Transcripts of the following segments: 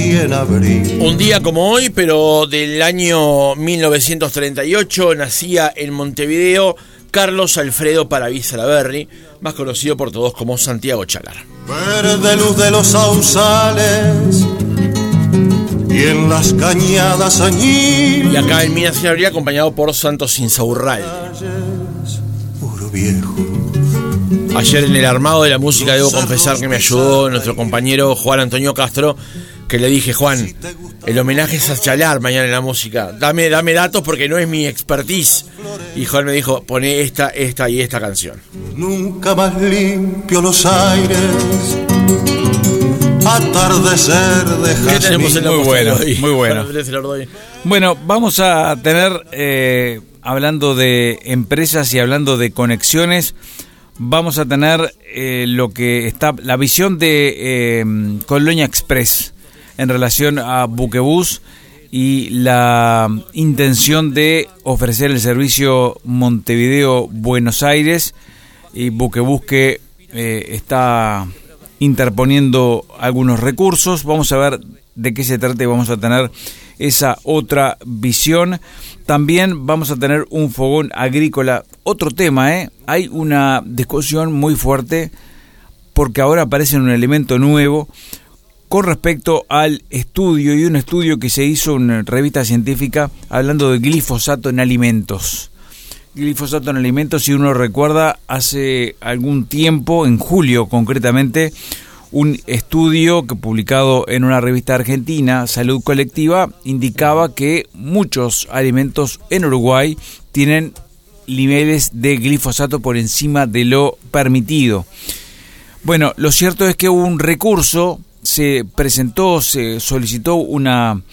nací en abril. Un día como hoy, pero del año 1938, nacía en Montevideo Carlos Alfredo Paraví Salaberry, más conocido por todos como Santiago Chalar. Verde luz de los sausales y en las cañadas añil. Y acá en Minas Gerais, acompañado por Santos Insaurralde. Puro viejo. Ayer en el armado de la música debo confesar que me ayudó nuestro compañero Juan Antonio Castro, que le dije: Juan, el homenaje es a Chalar mañana en la música, dame datos porque no es mi expertise. Y Juan me dijo: poné esta y esta canción. Nunca más limpio los aires, atardecer de jazmín. ¿Qué tenemos en la Muy bueno, hoy? muy bueno. Bueno, vamos a tener, hablando de empresas y hablando de conexiones, vamos a tener lo que está, la visión de Colonia Express en relación a Buquebus y la intención de ofrecer el servicio Montevideo-Buenos Aires, y Buquebus que está interponiendo algunos recursos. Vamos a ver de qué se trata y vamos a tener esa otra visión. También vamos a tener un fogón agrícola. Otro tema, hay una discusión muy fuerte porque ahora aparece un elemento nuevo con respecto al estudio, y un estudio que se hizo en una revista científica hablando de glifosato en alimentos. Glifosato en alimentos, si uno recuerda, hace algún tiempo, en julio concretamente, un estudio que publicado en una revista argentina, Salud Colectiva, indicaba que muchos alimentos en Uruguay tienen niveles de glifosato por encima de lo permitido. Bueno, lo cierto es que hubo un recurso, se solicitó una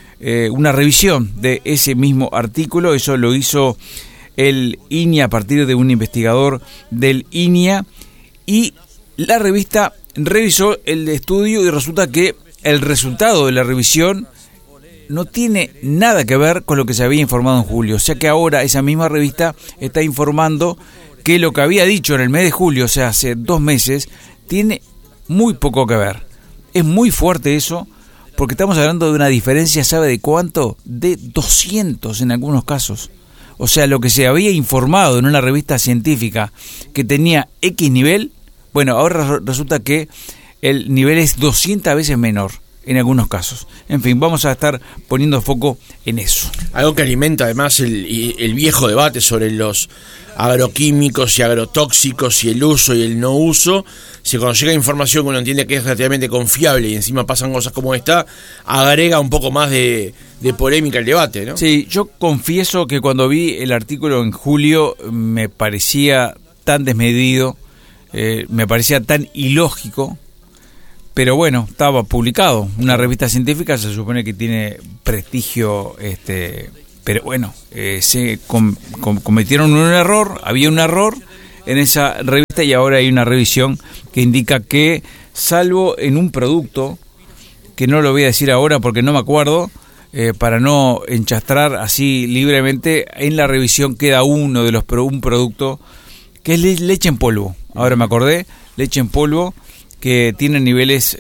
revisión de ese mismo artículo. Eso lo hizo el INIA a partir de un investigador del INIA, y la revista revisó el estudio y resulta que el resultado de la revisión no tiene nada que ver con lo que se había informado en julio. O sea que ahora esa misma revista está informando que lo que había dicho en el mes de julio, o sea, hace 2 meses, tiene muy poco que ver. Es muy fuerte eso, porque estamos hablando de una diferencia, ¿sabe de cuánto? De 200 en algunos casos. O sea, lo que se había informado en una revista científica que tenía X nivel, bueno, ahora resulta que el nivel es 200 veces menor en algunos casos. En fin, vamos a estar poniendo foco en eso. Algo que alimenta además el viejo debate sobre los agroquímicos y agrotóxicos y el uso y el no uso. Si cuando llega información que uno entiende que es relativamente confiable y encima pasan cosas como esta, agrega un poco más de polémica al debate, ¿no? Sí, yo confieso que cuando vi el artículo en julio me parecía tan desmedido, me parecía tan ilógico, pero bueno, estaba publicado. Una revista científica se supone que tiene prestigio, pero bueno, se cometieron un error, había un error en esa revista y ahora hay una revisión que indica que, salvo en un producto, que no lo voy a decir ahora porque no me acuerdo, para no enchastrar así libremente, en la revisión queda uno de un producto que es leche en polvo. Ahora me acordé, leche en polvo, que tiene niveles,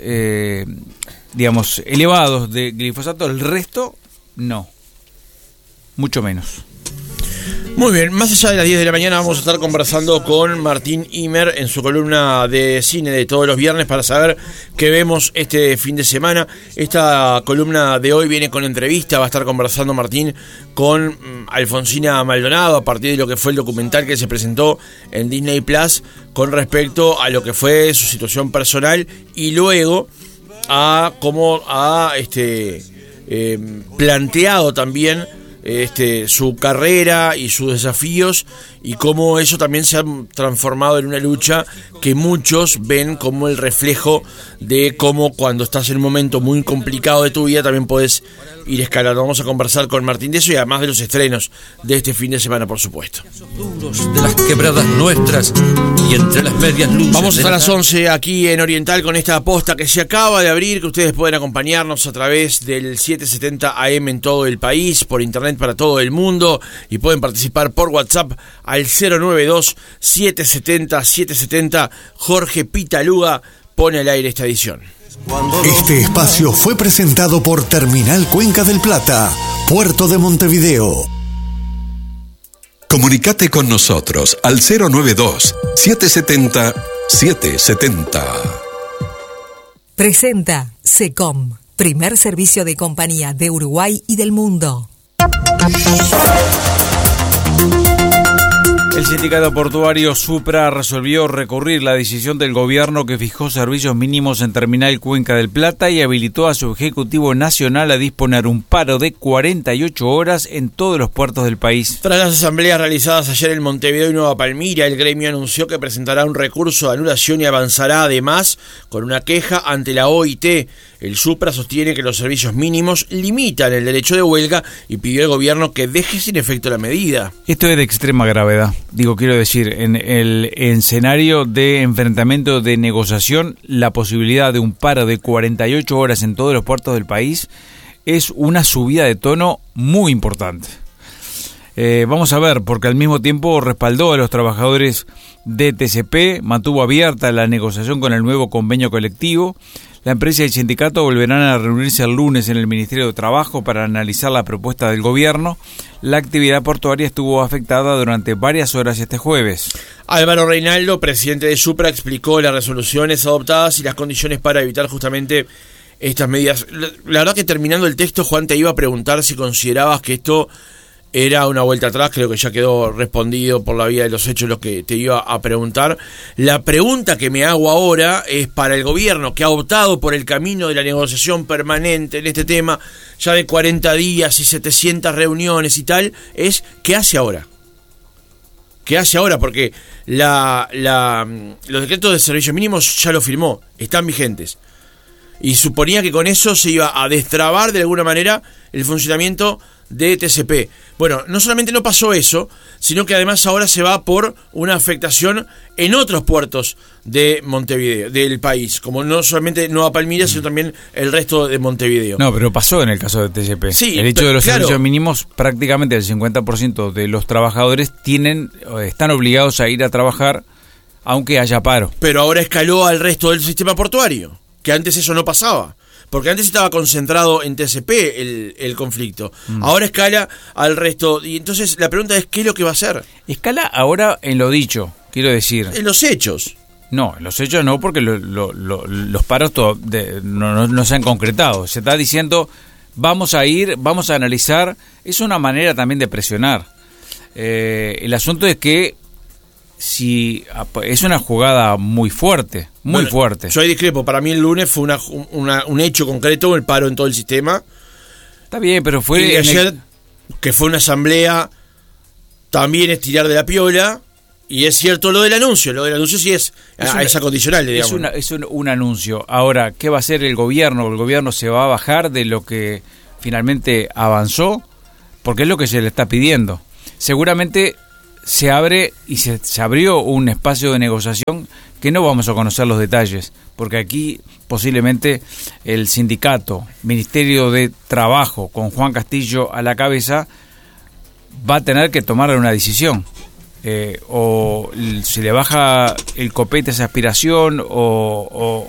digamos, elevados de glifosato. El resto, no. Mucho menos. Muy bien, más allá de las 10 de la mañana vamos a estar conversando con Martín Imer en su columna de cine de todos los viernes para saber qué vemos este fin de semana. Esta columna de hoy viene con entrevista, va a estar conversando Martín con Alfonsina Maldonado a partir de lo que fue el documental que se presentó en Disney Plus con respecto a lo que fue su situación personal y luego a cómo ha planteado también su carrera y sus desafíos, y cómo eso también se ha transformado en una lucha que muchos ven como el reflejo de cómo cuando estás en un momento muy complicado de tu vida también podés ir escalando. Vamos a conversar con Martín de eso y además de los estrenos de este fin de semana, por supuesto. De las quebradas nuestras y entre las medias luces. Vamos hasta las 11 aquí en Oriental con esta posta que se acaba de abrir, que ustedes pueden acompañarnos a través del 770 AM en todo el país, por internet para todo el mundo, y pueden participar por WhatsApp al 092-770-770. Jorge Pitaluga pone al aire esta edición. Este espacio fue presentado por Terminal Cuenca del Plata, Puerto de Montevideo. Comunicate con nosotros al 092-770-770. Presenta SECOM, primer servicio de compañía de Uruguay y del mundo. El sindicato portuario Supra resolvió recurrir la decisión del gobierno que fijó servicios mínimos en Terminal Cuenca del Plata y habilitó a su Ejecutivo Nacional a disponer un paro de 48 horas en todos los puertos del país. Tras las asambleas realizadas ayer en Montevideo y Nueva Palmira, el gremio anunció que presentará un recurso de anulación y avanzará además con una queja ante la OIT. El Supra sostiene que los servicios mínimos limitan el derecho de huelga y pidió al gobierno que deje sin efecto la medida. Esto es de extrema gravedad. Quiero decir, en el escenario de enfrentamiento de negociación, la posibilidad de un paro de 48 horas en todos los puertos del país es una subida de tono muy importante. Vamos a ver, porque al mismo tiempo respaldó a los trabajadores de TCP, mantuvo abierta la negociación con el nuevo convenio colectivo. La empresa y el sindicato volverán a reunirse el lunes en el Ministerio de Trabajo para analizar la propuesta del gobierno. La actividad portuaria estuvo afectada durante varias horas este jueves. Álvaro Reinaldo, presidente de Supra, explicó las resoluciones adoptadas y las condiciones para evitar justamente estas medidas. La verdad que terminando el texto, Juan, te iba a preguntar si considerabas que esto era una vuelta atrás. Creo que ya quedó respondido por la vía de los hechos lo que te iba a preguntar. La pregunta que me hago ahora es para el gobierno, que ha optado por el camino de la negociación permanente en este tema, ya de 40 días y 700 reuniones y tal, es ¿qué hace ahora? ¿Qué hace ahora? Porque los decretos de servicios mínimos ya lo firmó, están vigentes. Y suponía que con eso se iba a destrabar de alguna manera el funcionamiento de TCP. Bueno, no solamente no pasó eso, sino que además ahora se va por una afectación en otros puertos de Montevideo, del país, como no solamente Nueva Palmira, sino también el resto de Montevideo. No, pero pasó en el caso de TCP. Sí, el hecho de los claro, servicios mínimos, prácticamente el 50% de los trabajadores están obligados a ir a trabajar aunque haya paro. Pero ahora escaló al resto del sistema portuario, que antes eso no pasaba. Porque antes estaba concentrado en TCP el conflicto. Ahora escala al resto. Y entonces la pregunta es, ¿qué es lo que va a hacer? Escala ahora en lo dicho, quiero decir. En los hechos. No, en los hechos no, porque los paros no se han concretado. Se está diciendo, vamos a analizar. Es una manera también de presionar. El asunto es que si es una jugada muy fuerte, fuerte. Yo ahí discrepo. Para mí el lunes fue un hecho concreto, el paro en todo el sistema. Está bien, pero fue... Y ayer, que fue una asamblea, también es tirar de la piola. Y es cierto lo del anuncio sí es acondicional, digamos. Es un anuncio. Ahora, ¿qué va a hacer el gobierno? ¿El gobierno se va a bajar de lo que finalmente avanzó? Porque es lo que se le está pidiendo. Seguramente se abre y se abrió un espacio de negociación que no vamos a conocer los detalles, porque aquí posiblemente el sindicato, Ministerio de Trabajo, con Juan Castillo a la cabeza, va a tener que tomar una decisión. O se le baja el copete a esa aspiración o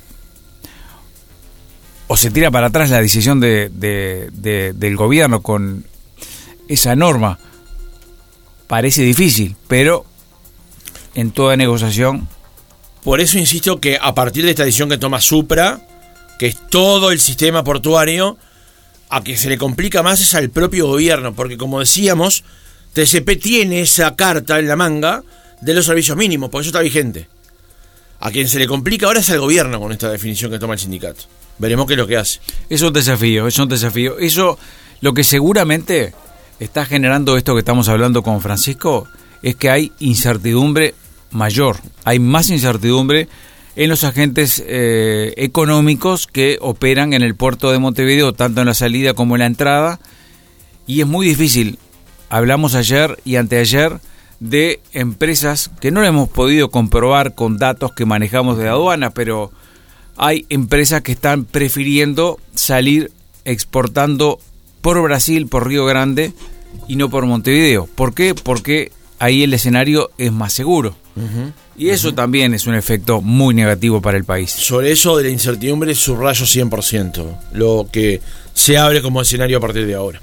se tira para atrás la decisión del gobierno con esa norma. Parece difícil, pero en toda negociación... Por eso insisto que a partir de esta decisión que toma Supra, que es todo el sistema portuario, a que se le complica más es al propio gobierno, porque como decíamos, TCP tiene esa carta en la manga de los servicios mínimos, por eso está vigente. A quien se le complica ahora es al gobierno con esta definición que toma el sindicato. Veremos qué es lo que hace. Es un desafío. Eso, lo que seguramente está generando esto que estamos hablando con Francisco, es que hay incertidumbre mayor. Hay más incertidumbre en los agentes económicos que operan en el puerto de Montevideo, tanto en la salida como en la entrada, y es muy difícil. Hablamos ayer y anteayer de empresas que no lo hemos podido comprobar con datos que manejamos de aduana, pero hay empresas que están prefiriendo salir exportando por Brasil, por Río Grande y no por Montevideo. ¿Por qué? Porque ahí el escenario es más seguro. Y eso también es un efecto muy negativo para el país. Sobre eso de la incertidumbre subrayo 100%, lo que se abre como escenario a partir de ahora.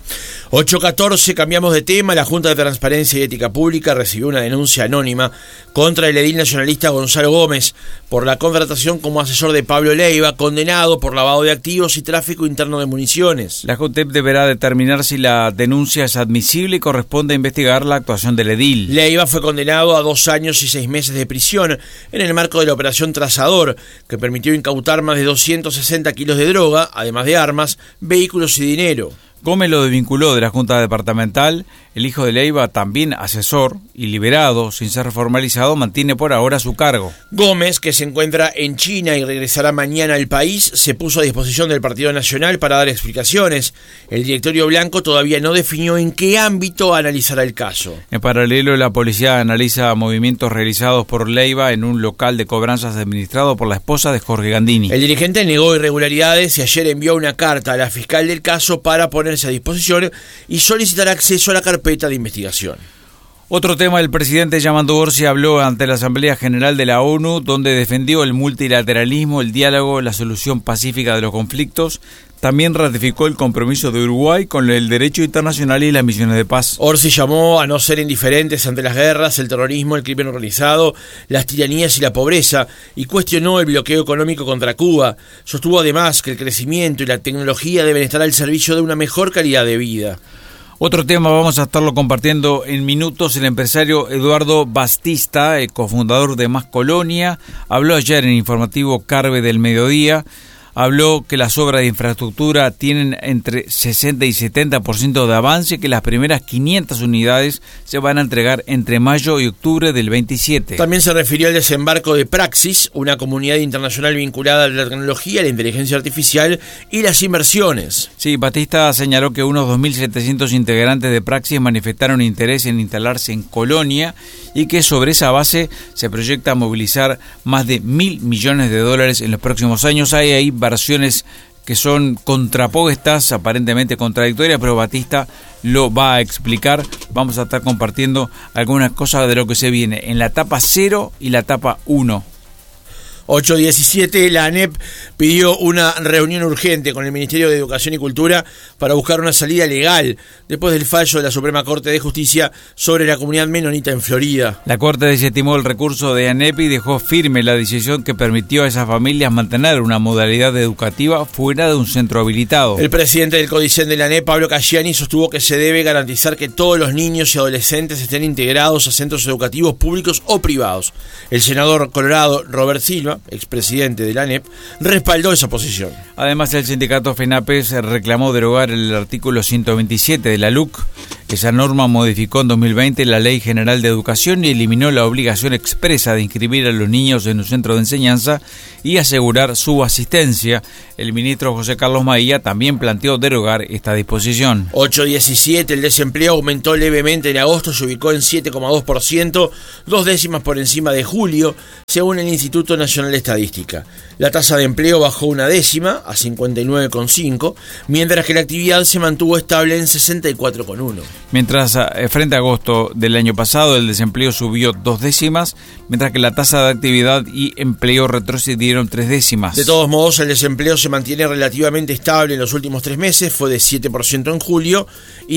8:14, cambiamos de tema. La Junta de Transparencia y Ética Pública recibió una denuncia anónima contra el edil nacionalista Gonzalo Gómez por la contratación como asesor de Pablo Leiva, condenado por lavado de activos y tráfico interno de municiones. La JUTEP deberá determinar si la denuncia es admisible y corresponde investigar la actuación del edil. Leiva fue condenado a 2 años y 6 meses de prisión en el marco de la operación Trazador, que permitió incautar más de 260 kilos de droga, además de armas, vehículos y dinero. Gómez lo desvinculó de la Junta Departamental. El hijo de Leiva, también asesor y liberado sin ser formalizado, mantiene por ahora su cargo. Gómez, que se encuentra en China y regresará mañana al país, se puso a disposición del Partido Nacional para dar explicaciones. El directorio blanco todavía no definió en qué ámbito analizará el caso. En paralelo, la policía analiza movimientos realizados por Leiva en un local de cobranzas administrado por la esposa de Jorge Gandini. El dirigente negó irregularidades y ayer envió una carta a la fiscal del caso para ponerse a disposición y solicitar acceso a la carpeta de investigación. Otro tema, el presidente Yamandu Orsi habló ante la Asamblea General de la ONU, donde defendió el multilateralismo, el diálogo, la solución pacífica de los conflictos. También ratificó el compromiso de Uruguay con el derecho internacional y las misiones de paz. Orsi llamó a no ser indiferentes ante las guerras, el terrorismo, el crimen organizado, las tiranías y la pobreza, y cuestionó el bloqueo económico contra Cuba. Sostuvo además que el crecimiento y la tecnología deben estar al servicio de una mejor calidad de vida. Otro tema vamos a estarlo compartiendo en minutos. El empresario Eduardo Bastista, el cofundador de Más Colonia, habló ayer en Informativo Carve del Mediodía. Habló que las obras de infraestructura tienen entre 60 y 70% de avance, que las primeras 500 unidades se van a entregar entre mayo y octubre del 27. También se refirió al desembarco de Praxis, una comunidad internacional vinculada a la tecnología, la inteligencia artificial y las inversiones. Sí, Batista señaló que unos 2.700 integrantes de Praxis manifestaron interés en instalarse en Colonia y que sobre esa base se proyecta movilizar más de $1.000 millones en los próximos años. Hay ahí versiones que son contrapuestas, aparentemente contradictorias, pero Batista lo va a explicar. Vamos a estar compartiendo algunas cosas de lo que se viene en la etapa 0 y la etapa 1. 8:17, la ANEP pidió una reunión urgente con el Ministerio de Educación y Cultura para buscar una salida legal después del fallo de la Suprema Corte de Justicia sobre la comunidad menonita en Florida. La Corte desestimó el recurso de ANEP y dejó firme la decisión que permitió a esas familias mantener una modalidad educativa fuera de un centro habilitado. El presidente del CODICEN de la ANEP, Pablo Casciani, sostuvo que se debe garantizar que todos los niños y adolescentes estén integrados a centros educativos públicos o privados. El senador colorado Robert Silva, expresidente de la ANEP, respaldó esa posición. Además, el sindicato FENAPES reclamó derogar el artículo 127 de la LUC. Esa norma modificó en 2020 la Ley General de Educación y eliminó la obligación expresa de inscribir a los niños en un centro de enseñanza y asegurar su asistencia. El ministro José Carlos Maía también planteó derogar esta disposición. 8:17, el desempleo aumentó levemente en agosto, se ubicó en 7,2%, 2 décimas por encima de julio, según el Instituto Nacional de Estadística. La tasa de empleo bajó 1 décima, a 59,5, mientras que la actividad se mantuvo estable en 64,1. Mientras frente a agosto del año pasado el desempleo subió 2 décimas, mientras que la tasa de actividad y empleo retrocedieron 3 décimas. De todos modos, el desempleo se mantiene relativamente estable en los últimos 3 meses, fue de 7% en julio y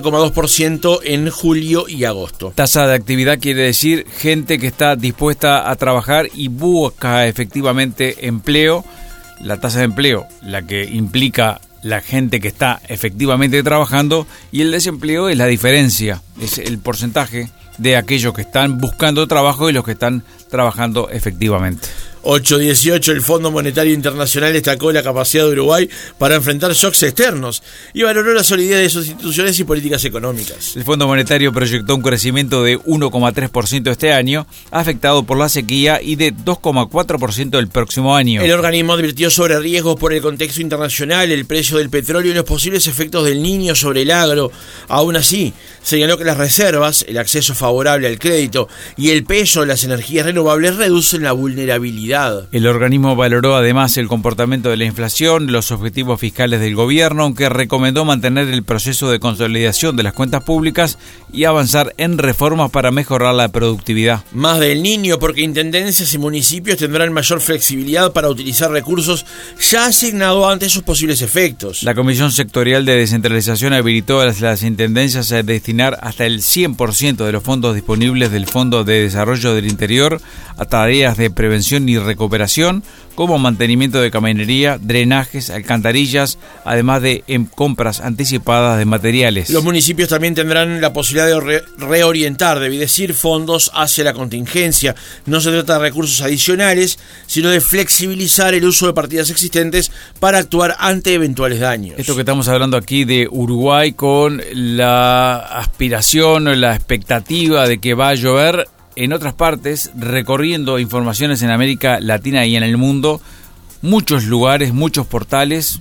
7,2% en julio y agosto. Tasa de actividad quiere decir gente que está dispuesta a trabajar y busca efectivamente empleo. La tasa de empleo, la que implica la gente que está efectivamente trabajando, y el desempleo es la diferencia, es el porcentaje de aquellos que están buscando trabajo y los que están trabajando efectivamente. 8:18, el Fondo Monetario Internacional destacó la capacidad de Uruguay para enfrentar shocks externos y valoró la solidez de sus instituciones y políticas económicas. El Fondo Monetario proyectó un crecimiento de 1,3% este año, afectado por la sequía, y de 2,4% el próximo año. El organismo advirtió sobre riesgos por el contexto internacional, el precio del petróleo y los posibles efectos del Niño sobre el agro. Aún así, señaló que las reservas, el acceso favorable al crédito y el peso de las energías renovables reducen la vulnerabilidad. mirada. El organismo valoró además el comportamiento de la inflación, los objetivos fiscales del gobierno, aunque recomendó mantener el proceso de consolidación de las cuentas públicas y avanzar en reformas para mejorar la productividad. Más del Niño, porque intendencias y municipios tendrán mayor flexibilidad para utilizar recursos ya asignados ante sus posibles efectos. La Comisión Sectorial de Descentralización habilitó a las intendencias a destinar hasta el 100% de los fondos disponibles del Fondo de Desarrollo del Interior a tareas de prevención y recuperación, como mantenimiento de caminería, drenajes, alcantarillas, además de compras anticipadas de materiales. Los municipios también tendrán la posibilidad de reorientar, debe decir, fondos hacia la contingencia. No se trata de recursos adicionales, sino de flexibilizar el uso de partidas existentes para actuar ante eventuales daños. Esto que estamos hablando aquí de Uruguay, con la aspiración o la expectativa de que va a llover en otras partes, recorriendo informaciones en América Latina y en el mundo, muchos lugares, muchos portales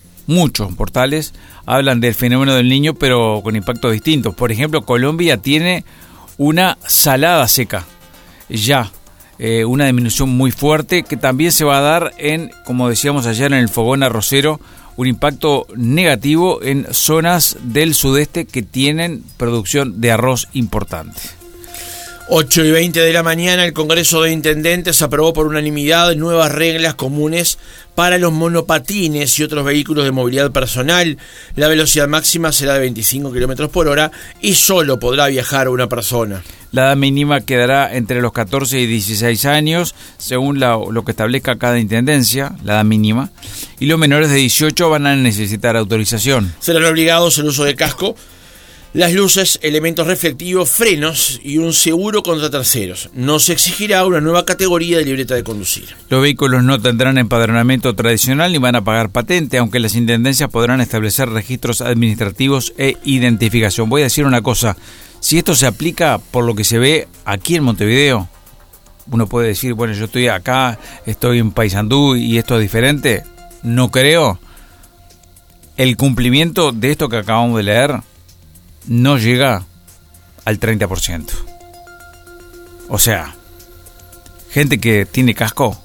hablan del fenómeno del Niño, pero con impactos distintos. Por ejemplo, Colombia tiene una salada seca, ya, una disminución muy fuerte que también se va a dar en, como decíamos ayer, en el fogón arrocero, un impacto negativo en zonas del sudeste que tienen producción de arroz importante. 8:20 de la mañana, el Congreso de Intendentes aprobó por unanimidad nuevas reglas comunes para los monopatines y otros vehículos de movilidad personal. La velocidad máxima será de 25 km por hora y solo podrá viajar una persona. La edad mínima quedará entre los 14 y 16 años, según lo que establezca cada intendencia, la edad mínima, y los menores de 18 van a necesitar autorización. Serán obligados el uso de casco, las luces, elementos reflectivos, frenos y un seguro contra terceros. No se exigirá una nueva categoría de libreta de conducir. Los vehículos no tendrán empadronamiento tradicional ni van a pagar patente, aunque las intendencias podrán establecer registros administrativos e identificación. Voy a decir una cosa, si esto se aplica por lo que se ve aquí en Montevideo, uno puede decir, bueno, yo estoy acá, estoy en Paysandú y esto es diferente. No creo. El cumplimiento de esto que acabamos de leer no llega al 30%. O sea, gente que tiene casco,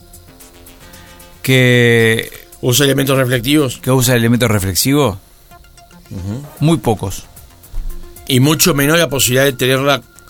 que usa elementos reflectivos, muy pocos. Y mucho menos la posibilidad de tener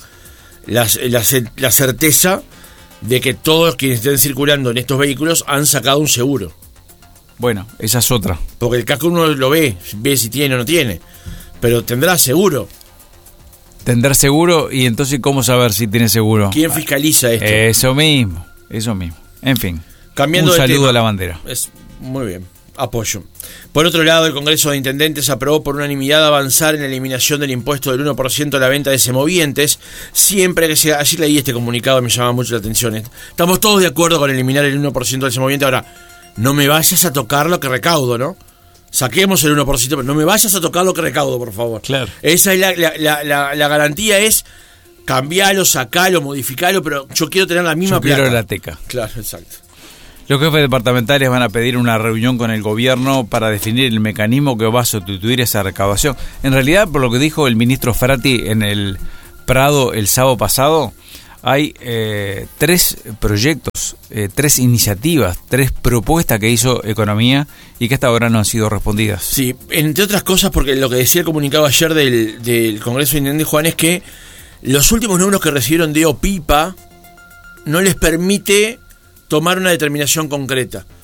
la certeza de que todos quienes estén circulando en estos vehículos han sacado un seguro. Bueno, esa es otra. Porque el casco uno lo ve si tiene o no tiene. Pero tendrá seguro. Tendrá seguro, y entonces ¿cómo saber si tiene seguro? ¿Quién fiscaliza esto? Eso mismo. En fin, cambiando un saludo tema, a la bandera. Muy bien, apoyo. Por otro lado, el Congreso de Intendentes aprobó por unanimidad avanzar en la eliminación del impuesto del 1% a la venta de semovientes, siempre que sea. Ayer leí este comunicado y me llama mucho la atención. Estamos todos de acuerdo con eliminar el 1% del semoviente. Ahora, no me vayas a tocar lo que recaudo, ¿no? Saquemos el 1%, pero no me vayas a tocar lo que recaudo, por favor. Claro. Esa es la garantía, es cambiarlo, sacarlo, modificarlo, pero yo quiero tener la misma plata. Yo quiero la teca. Claro, exacto. Los jefes departamentales van a pedir una reunión con el gobierno para definir el mecanismo que va a sustituir esa recaudación. En realidad, por lo que dijo el ministro Frati en el Prado el sábado pasado, hay 3 proyectos, 3 iniciativas, 3 propuestas que hizo Economía y que hasta ahora no han sido respondidas. Sí, entre otras cosas, porque lo que decía el comunicado ayer del Congreso de Intendentes, Juan, es que los últimos números que recibieron de OPIPA no les permite tomar una determinación concreta.